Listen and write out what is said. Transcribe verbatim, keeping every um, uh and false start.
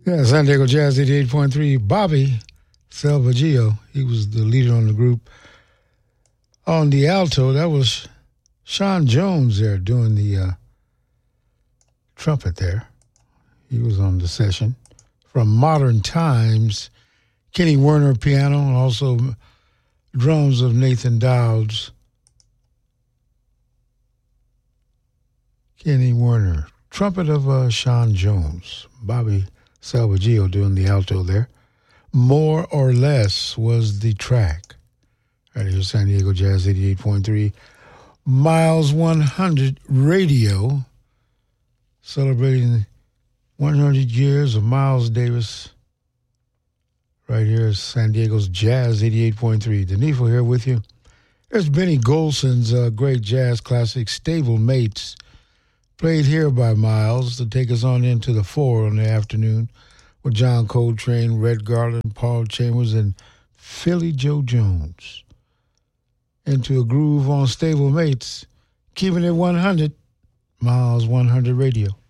Yeah, San Diego Jazz eighty-eight point three. Bobby Salvaggio, he was the leader on the group. On the alto, that was Sean Jones there doing the uh, trumpet there. He was on the session. From Modern Times, Kenny Werner piano, and also drums of Nathan Dowds. Kenny Werner, trumpet of uh, Sean Jones. Bobby Salvaggio doing the alto there. More or Less was the track. Right here, San Diego Jazz eighty-eight point three. Miles one hundred Radio, celebrating one hundred years of Miles Davis. Right here is San Diego's Jazz eighty-eight point three. Denifo here with you. There's Benny Golson's uh, great jazz classic, Stable Mates, played here by Miles to take us on into the four on the afternoon with John Coltrane, Red Garland, Paul Chambers, and Philly Joe Jones. Into a groove on Stable Mates, keeping it one hundred, Miles one hundred Radio.